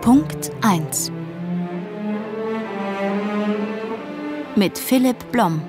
Punkt 1 mit Philipp Blom.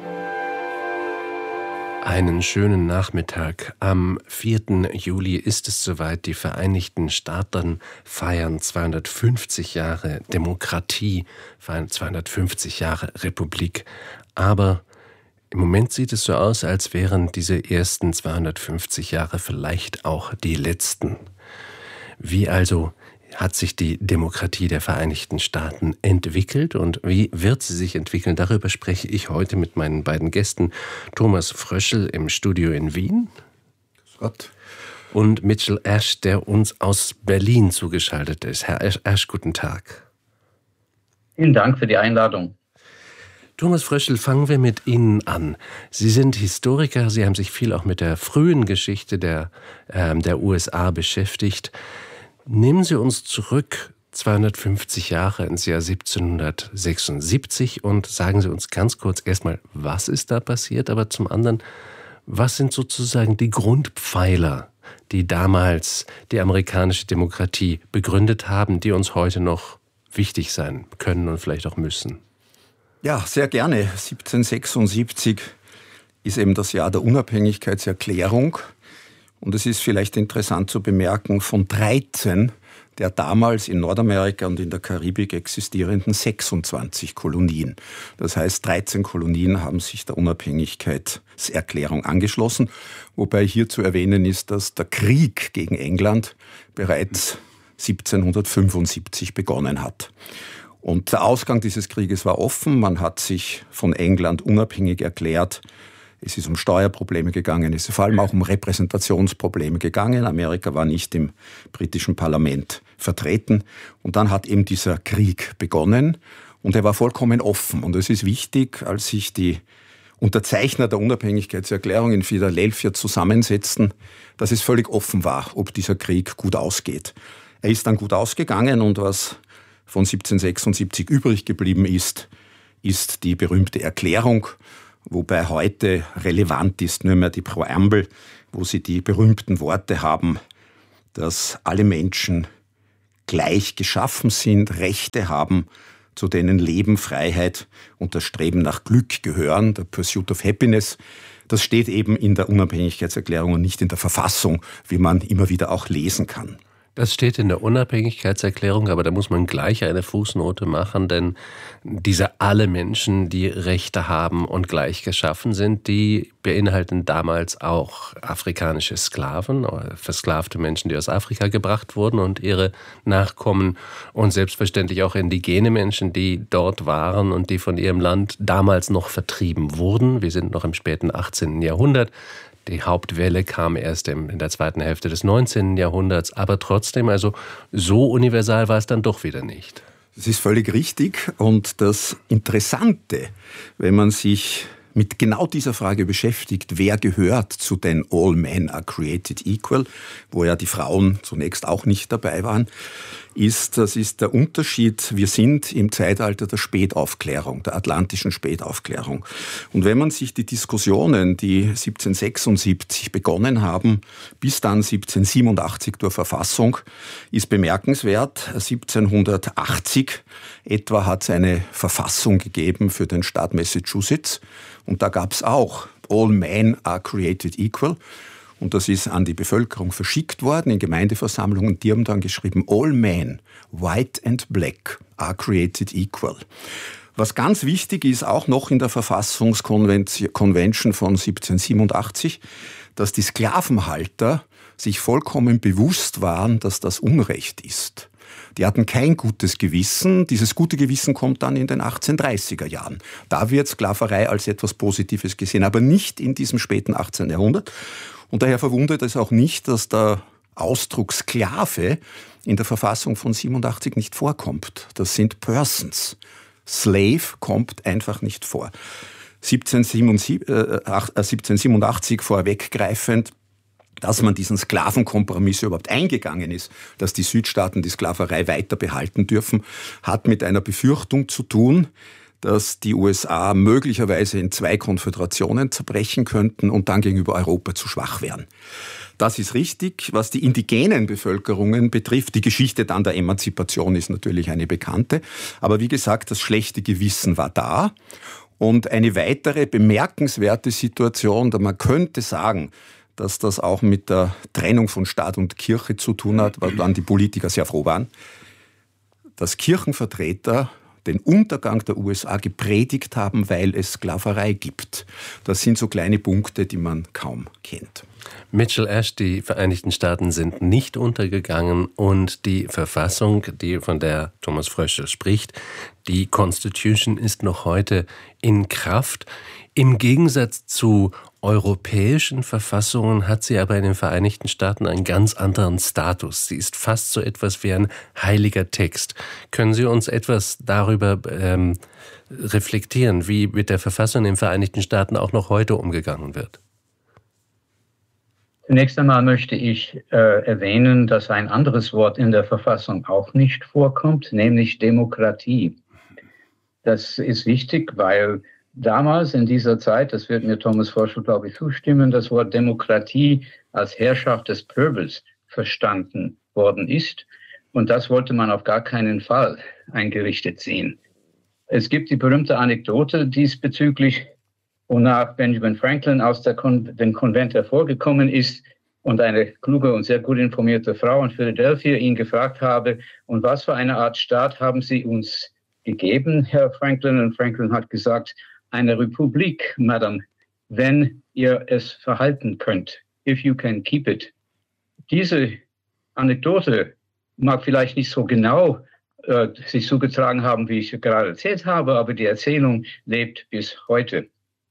Einen schönen Nachmittag. Am 4. Juli ist es soweit. Die Vereinigten Staaten feiern 250 Jahre Demokratie, feiern 250 Jahre Republik. Aber im Moment sieht es so aus, als wären diese ersten 250 Jahre vielleicht auch die letzten. Wie also hat sich die Demokratie der Vereinigten Staaten entwickelt und wie wird sie sich entwickeln? Darüber spreche ich heute mit meinen beiden Gästen. Thomas Fröschl im Studio in Wien. Gott. Und Mitchell Ash, der uns aus Berlin zugeschaltet ist. Herr Ash, guten Tag. Vielen Dank für die Einladung. Thomas Fröschl, fangen wir mit Ihnen an. Sie sind Historiker, Sie haben sich viel auch mit der frühen Geschichte der USA beschäftigt. Nehmen Sie uns zurück 250 Jahre ins Jahr 1776 und sagen Sie uns ganz kurz erstmal, was ist da passiert, aber zum anderen, was sind sozusagen die Grundpfeiler, die damals die amerikanische Demokratie begründet haben, die uns heute noch wichtig sein können und vielleicht auch müssen? Ja, sehr gerne. 1776 ist eben das Jahr der Unabhängigkeitserklärung. Und es ist vielleicht interessant zu bemerken, von 13 der damals in Nordamerika und in der Karibik existierenden 26 Kolonien. Das heißt, 13 Kolonien haben sich der Unabhängigkeitserklärung angeschlossen. Wobei hier zu erwähnen ist, dass der Krieg gegen England bereits 1775 begonnen hat. Und der Ausgang dieses Krieges war offen. Man hat sich von England unabhängig erklärt. Es ist um Steuerprobleme gegangen, es ist vor allem auch um Repräsentationsprobleme gegangen. Amerika war nicht im britischen Parlament vertreten. Und dann hat eben dieser Krieg begonnen und er war vollkommen offen. Und es ist wichtig, als sich die Unterzeichner der Unabhängigkeitserklärung in Philadelphia zusammensetzten, dass es völlig offen war, ob dieser Krieg gut ausgeht. Er ist dann gut ausgegangen und was von 1776 übrig geblieben ist, ist die berühmte Erklärung, wobei heute relevant ist nur mehr die Präambel, wo sie die berühmten Worte haben, dass alle Menschen gleich geschaffen sind, Rechte haben, zu denen Leben, Freiheit und das Streben nach Glück gehören, der Pursuit of Happiness. Das steht eben in der Unabhängigkeitserklärung und nicht in der Verfassung, wie man immer wieder auch lesen kann. Das steht in der Unabhängigkeitserklärung, aber da muss man gleich eine Fußnote machen, denn diese alle Menschen, die Rechte haben und gleich geschaffen sind, die beinhalten damals auch afrikanische Sklaven, versklavte Menschen, die aus Afrika gebracht wurden und ihre Nachkommen und selbstverständlich auch indigene Menschen, die dort waren und die von ihrem Land damals noch vertrieben wurden. Wir sind noch im späten 18. Jahrhundert. Die Hauptwelle kam erst in der zweiten Hälfte des 19. Jahrhunderts, aber trotzdem, also so universal war es dann doch wieder nicht. Das ist völlig richtig und das Interessante, wenn man sich mit genau dieser Frage beschäftigt, wer gehört zu den All Men are created equal, wo ja die Frauen zunächst auch nicht dabei waren, das ist der Unterschied. Wir sind im Zeitalter der Spätaufklärung, der atlantischen Spätaufklärung. Und wenn man sich die Diskussionen, die 1776 begonnen haben, bis dann 1787 durch Verfassung, ist bemerkenswert. 1780 etwa hat es eine Verfassung gegeben für den Staat Massachusetts. Und da gab es auch All Men are created equal. Und das ist an die Bevölkerung verschickt worden in Gemeindeversammlungen. Die haben dann geschrieben, All men, white and black, are created equal. Was ganz wichtig ist, auch noch in der Verfassungskonvention von 1787, dass die Sklavenhalter sich vollkommen bewusst waren, dass das Unrecht ist. Die hatten kein gutes Gewissen. Dieses gute Gewissen kommt dann in den 1830er Jahren. Da wird Sklaverei als etwas Positives gesehen, aber nicht in diesem späten 18. Jahrhundert. Und daher verwundert es auch nicht, dass der Ausdruck Sklave in der Verfassung von 87 nicht vorkommt. Das sind Persons. Slave kommt einfach nicht vor. 1787 vorweggreifend, dass man diesen Sklavenkompromiss überhaupt eingegangen ist, dass die Südstaaten die Sklaverei weiter behalten dürfen, hat mit einer Befürchtung zu tun, dass die USA möglicherweise in 2 Konföderationen zerbrechen könnten und dann gegenüber Europa zu schwach wären. Das ist richtig. Was die indigenen Bevölkerungen betrifft, die Geschichte dann der Emanzipation ist natürlich eine bekannte. Aber wie gesagt, das schlechte Gewissen war da. Und eine weitere bemerkenswerte Situation, da man könnte sagen, dass das auch mit der Trennung von Staat und Kirche zu tun hat, weil dann die Politiker sehr froh waren, dass Kirchenvertreter den Untergang der USA gepredigt haben, weil es Sklaverei gibt. Das sind so kleine Punkte, die man kaum kennt. Mitchell Ash, die Vereinigten Staaten sind nicht untergegangen und die Verfassung, von der Thomas Fröschel spricht, die Constitution ist noch heute in Kraft. Im Gegensatz zu europäischen Verfassungen hat sie aber in den Vereinigten Staaten einen ganz anderen Status. Sie ist fast so etwas wie ein heiliger Text. Können Sie uns etwas darüber reflektieren, wie mit der Verfassung in den Vereinigten Staaten auch noch heute umgegangen wird? Zunächst einmal möchte ich erwähnen, dass ein anderes Wort in der Verfassung auch nicht vorkommt, nämlich Demokratie. Das ist wichtig, weil damals in dieser Zeit, das wird mir Thomas Fröschel, glaube ich, zustimmen, das Wort Demokratie als Herrschaft des Pöbels verstanden worden ist. Und das wollte man auf gar keinen Fall eingerichtet sehen. Es gibt die berühmte Anekdote diesbezüglich, wonach Benjamin Franklin aus dem Konvent hervorgekommen ist und eine kluge und sehr gut informierte Frau in Philadelphia ihn gefragt habe, und was für eine Art Staat haben Sie uns gegeben, Herr Franklin? Und Franklin hat gesagt, eine Republik, Madame, wenn ihr es verhalten könnt, if you can keep it. Diese Anekdote mag vielleicht nicht so genau sich zugetragen haben, wie ich gerade erzählt habe, aber die Erzählung lebt bis heute.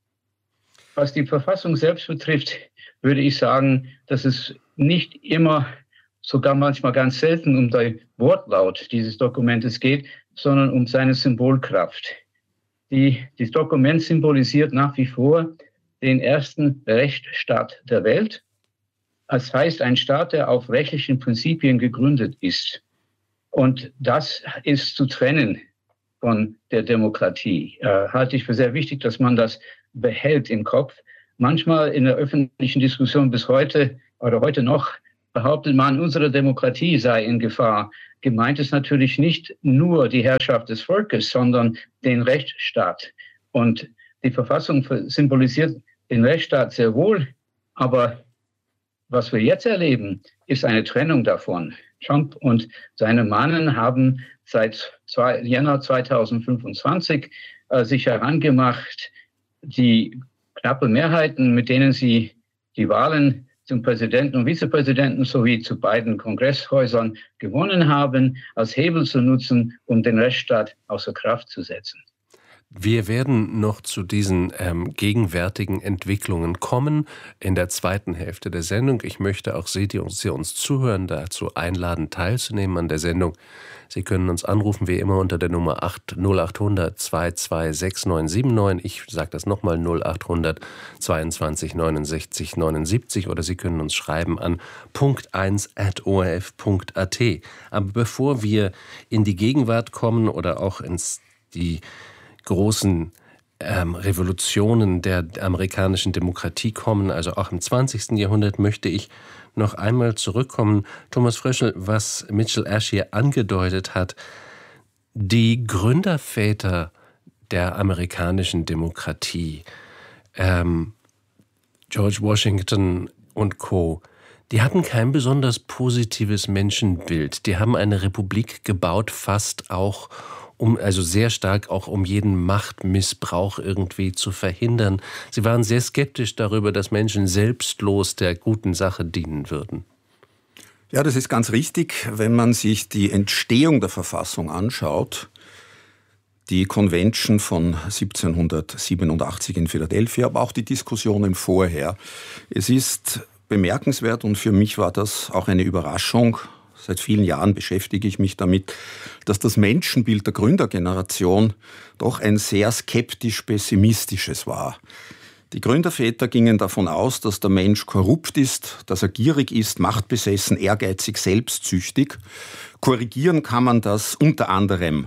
Was die Verfassung selbst betrifft, würde ich sagen, dass es nicht immer, sogar manchmal ganz selten um den Wortlaut dieses Dokumentes geht, sondern um seine Symbolkraft. Das Dokument symbolisiert nach wie vor den ersten Rechtsstaat der Welt. Das heißt, ein Staat, der auf rechtlichen Prinzipien gegründet ist. Und das ist zu trennen von der Demokratie. Halte ich für sehr wichtig, dass man das behält im Kopf. Manchmal in der öffentlichen Diskussion bis heute oder heute noch behauptet man, unsere Demokratie sei in Gefahr. Gemeint ist natürlich nicht nur die Herrschaft des Volkes, sondern den Rechtsstaat. Und die Verfassung symbolisiert den Rechtsstaat sehr wohl, aber was wir jetzt erleben, ist eine Trennung davon. Trump und seine Mannen haben seit Jänner 2025 sich herangemacht, die knappe Mehrheiten, mit denen sie die Wahlen zum Präsidenten und Vizepräsidenten sowie zu beiden Kongresshäusern gewonnen haben, als Hebel zu nutzen, um den Rechtsstaat außer Kraft zu setzen. Wir werden noch zu diesen gegenwärtigen Entwicklungen kommen in der zweiten Hälfte der Sendung. Ich möchte auch Sie, die uns zuhören, dazu einladen, teilzunehmen an der Sendung. Sie können uns anrufen, wie immer, unter der Nummer 0800 22 6979. Ich sage das nochmal, 0800 22 69 79. Oder Sie können uns schreiben an punkt1@orf.at. Aber bevor wir in die Gegenwart kommen oder auch ins die großen Revolutionen der amerikanischen Demokratie kommen, also auch im 20. Jahrhundert, möchte ich noch einmal zurückkommen. Thomas Fröschel, was Mitchell Ash hier angedeutet hat, die Gründerväter der amerikanischen Demokratie, George Washington und Co., die hatten kein besonders positives Menschenbild. Die haben eine Republik gebaut, fast auch also sehr stark auch um jeden Machtmissbrauch irgendwie zu verhindern. Sie waren sehr skeptisch darüber, dass Menschen selbstlos der guten Sache dienen würden. Ja, das ist ganz richtig. Wenn man sich die Entstehung der Verfassung anschaut, die Convention von 1787 in Philadelphia, aber auch die Diskussionen vorher. Es ist bemerkenswert und für mich war das auch eine Überraschung. Seit vielen Jahren beschäftige ich mich damit, dass das Menschenbild der Gründergeneration doch ein sehr skeptisch-pessimistisches war. Die Gründerväter gingen davon aus, dass der Mensch korrupt ist, dass er gierig ist, machtbesessen, ehrgeizig, selbstsüchtig. Korrigieren kann man das unter anderem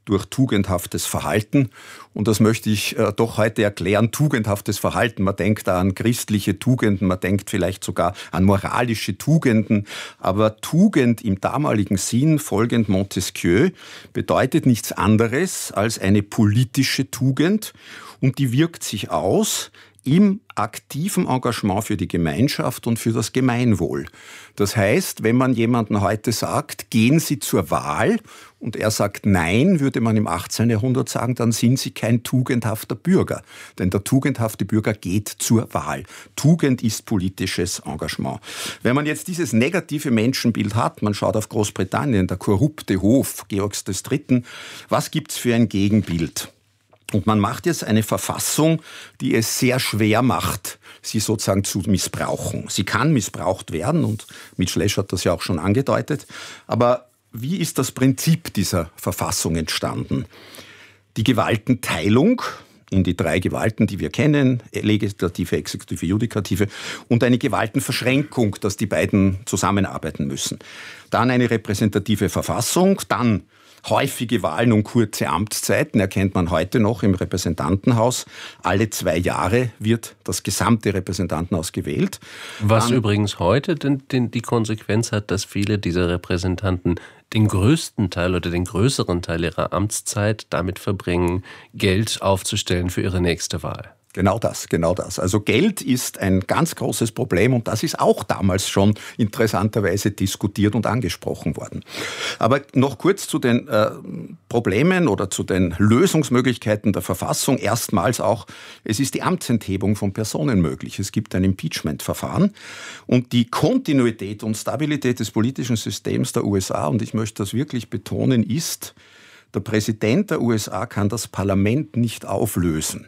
durch tugendhaftes Verhalten. Und das möchte ich doch heute erklären. Tugendhaftes Verhalten. Man denkt da an christliche Tugenden, man denkt vielleicht sogar an moralische Tugenden. Aber Tugend im damaligen Sinn, folgend Montesquieu, bedeutet nichts anderes als eine politische Tugend. Und die wirkt sich aus im aktiven Engagement für die Gemeinschaft und für das Gemeinwohl. Das heißt, wenn man jemandem heute sagt, gehen Sie zur Wahl, und er sagt nein, würde man im 18. Jahrhundert sagen, dann sind Sie kein tugendhafter Bürger. Denn der tugendhafte Bürger geht zur Wahl. Tugend ist politisches Engagement. Wenn man jetzt dieses negative Menschenbild hat, man schaut auf Großbritannien, der korrupte Hof Georgs III., was gibt's für ein Gegenbild? Und man macht jetzt eine Verfassung, die es sehr schwer macht, sie sozusagen zu missbrauchen. Sie kann missbraucht werden und Mitch-Lesch hat das ja auch schon angedeutet. Aber wie ist das Prinzip dieser Verfassung entstanden? Die Gewaltenteilung in die 3 Gewalten, die wir kennen, Legislative, Exekutive, Judikative, und eine Gewaltenverschränkung, dass die beiden zusammenarbeiten müssen. Dann eine repräsentative Verfassung, dann häufige Wahlen und kurze Amtszeiten erkennt man heute noch im Repräsentantenhaus. Alle 2 Jahre wird das gesamte Repräsentantenhaus gewählt. Was übrigens heute die Konsequenz hat, dass viele dieser Repräsentanten den größten Teil oder den größeren Teil ihrer Amtszeit damit verbringen, Geld aufzustellen für ihre nächste Wahl. Genau das. Also Geld ist ein ganz großes Problem und das ist auch damals schon interessanterweise diskutiert und angesprochen worden. Aber noch kurz zu den Problemen oder zu den Lösungsmöglichkeiten der Verfassung. Erstmals auch, es ist die Amtsenthebung von Personen möglich. Es gibt ein Impeachment-Verfahren und die Kontinuität und Stabilität des politischen Systems der USA, und ich möchte das wirklich betonen, ist: Der Präsident der USA kann das Parlament nicht auflösen.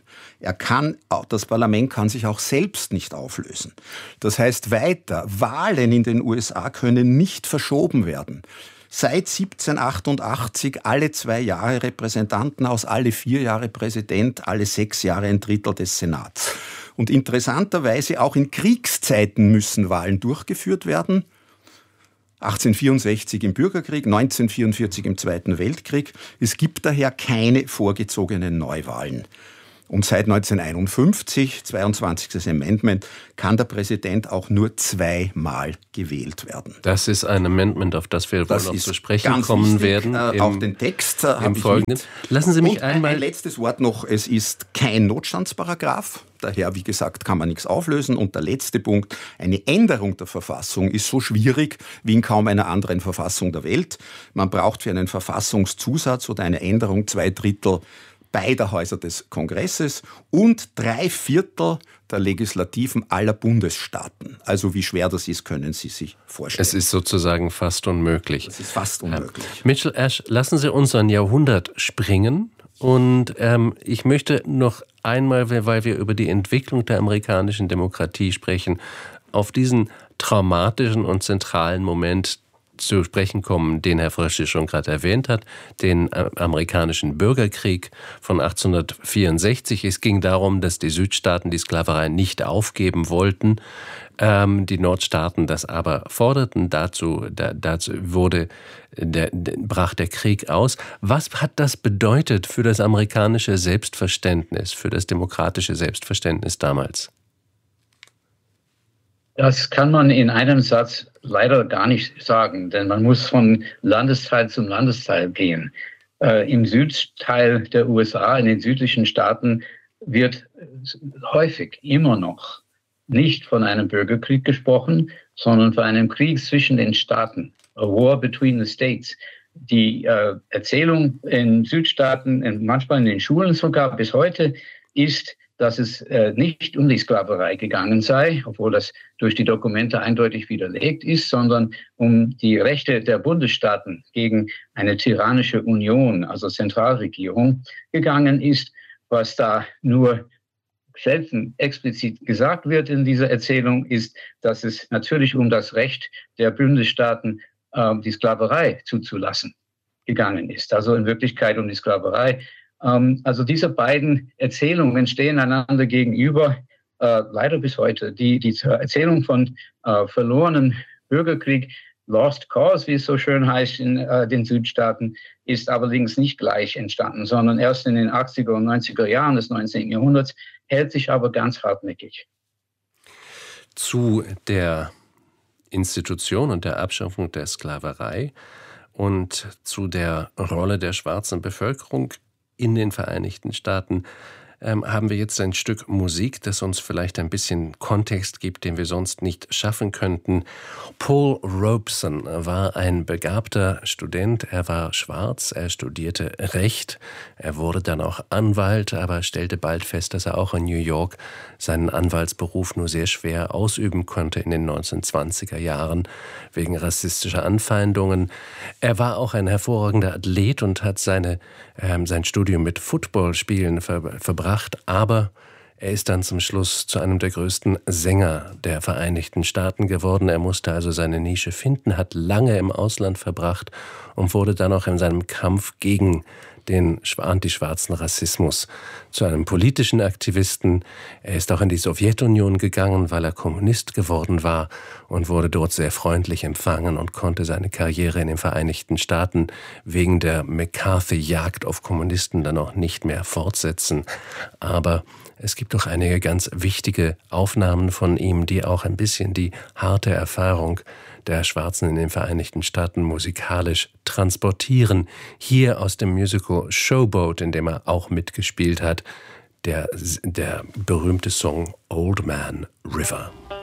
Das Parlament kann sich auch selbst nicht auflösen. Das heißt weiter, Wahlen in den USA können nicht verschoben werden. Seit 1788 alle 2 Jahre Repräsentantenhaus, alle 4 Jahre Präsident, alle 6 Jahre ein Drittel des Senats. Und interessanterweise auch in Kriegszeiten müssen Wahlen durchgeführt werden. 1864 im Bürgerkrieg, 1944 im Zweiten Weltkrieg. Es gibt daher keine vorgezogenen Neuwahlen. Und seit 1951, 22. Amendment, kann der Präsident auch nur 2-mal gewählt werden. Das ist ein Amendment, auf das wir wohl noch zu sprechen kommen werden. Auch den Text im Folgenden. Lassen Sie mich einmal... Ein letztes Wort noch, es ist kein Notstandsparagraph. Daher, wie gesagt, kann man nichts auflösen. Und der letzte Punkt, eine Änderung der Verfassung ist so schwierig wie in kaum einer anderen Verfassung der Welt. Man braucht für einen Verfassungszusatz oder eine Änderung 2/3 beider Häuser des Kongresses und 3/4 der Legislativen aller Bundesstaaten. Also wie schwer das ist, können Sie sich vorstellen. Es ist sozusagen fast unmöglich. Es ist fast unmöglich. Mitchell-Ash, lassen Sie uns ein Jahrhundert springen. Und ich möchte noch einmal, weil wir über die Entwicklung der amerikanischen Demokratie sprechen, auf diesen traumatischen und zentralen Moment zu sprechen kommen, den Herr Frösche schon gerade erwähnt hat, den amerikanischen Bürgerkrieg von 1864. Es ging darum, dass die Südstaaten die Sklaverei nicht aufgeben wollten, die Nordstaaten das aber forderten. Dazu brach der Krieg aus. Was hat das bedeutet für das amerikanische Selbstverständnis, für das demokratische Selbstverständnis damals? Das kann man in einem Satz leider gar nicht sagen, denn man muss von Landesteil zum Landesteil gehen. Im Südteil der USA, in den südlichen Staaten, wird häufig immer noch nicht von einem Bürgerkrieg gesprochen, sondern von einem Krieg zwischen den Staaten, a war between the states. Die Erzählung in Südstaaten, manchmal in den Schulen sogar bis heute, ist, dass es nicht um die Sklaverei gegangen sei, obwohl das durch die Dokumente eindeutig widerlegt ist, sondern um die Rechte der Bundesstaaten gegen eine tyrannische Union, also Zentralregierung, gegangen ist, was da nur selten explizit gesagt wird in dieser Erzählung, ist, dass es natürlich um das Recht der Bundesstaaten, die Sklaverei zuzulassen, gegangen ist. Also in Wirklichkeit um die Sklaverei. Also diese beiden Erzählungen stehen einander gegenüber, leider bis heute. Die Erzählung von verlorenen Bürgerkrieg Lost Cause, wie es so schön heißt in den Südstaaten, ist allerdings nicht gleich entstanden, sondern erst in den 80er und 90er Jahren des 19. Jahrhunderts, hält sich aber ganz hartnäckig. Zu der Institution und der Abschaffung der Sklaverei und zu der Rolle der schwarzen Bevölkerung in den Vereinigten Staaten haben wir jetzt ein Stück Musik, das uns vielleicht ein bisschen Kontext gibt, den wir sonst nicht schaffen könnten. Paul Robeson war ein begabter Student. Er war schwarz, er studierte Recht. Er wurde dann auch Anwalt, aber stellte bald fest, dass er auch in New York seinen Anwaltsberuf nur sehr schwer ausüben konnte in den 1920er Jahren wegen rassistischer Anfeindungen. Er war auch ein hervorragender Athlet und hat sein Studium mit Footballspielen verbracht, aber er ist dann zum Schluss zu einem der größten Sänger der Vereinigten Staaten geworden. Er musste also seine Nische finden, hat lange im Ausland verbracht und wurde dann auch in seinem Kampf gegen den antischwarzen Rassismus zu einem politischen Aktivisten. Er ist auch in die Sowjetunion gegangen, weil er Kommunist geworden war und wurde dort sehr freundlich empfangen und konnte seine Karriere in den Vereinigten Staaten wegen der McCarthy-Jagd auf Kommunisten dann auch nicht mehr fortsetzen. Aber es gibt doch einige ganz wichtige Aufnahmen von ihm, die auch ein bisschen die harte Erfahrung der Schwarzen in den Vereinigten Staaten musikalisch transportieren. Hier aus dem Musical Showboat, in dem er auch mitgespielt hat, der berühmte Song Old Man River.